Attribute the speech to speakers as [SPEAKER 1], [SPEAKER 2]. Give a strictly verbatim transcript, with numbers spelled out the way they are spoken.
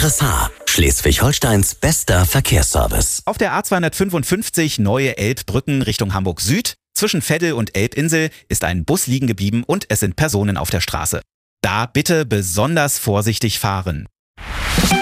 [SPEAKER 1] R S H, Schleswig-Holsteins bester Verkehrsservice.
[SPEAKER 2] Auf der A zweihundertfünfundfünfzig Neue Elbbrücken Richtung Hamburg Süd zwischen Veddel und Elbinsel ist ein Bus liegen geblieben und es sind Personen auf der Straße. Da bitte besonders vorsichtig fahren.